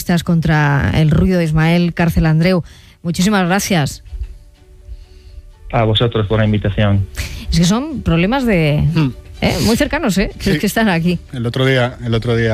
activistas contra el ruido de Ismael Cárcel Andreu. Muchísimas gracias. A vosotros por la invitación. Es que son problemas de muy cercanos, Sí. que están aquí. El otro día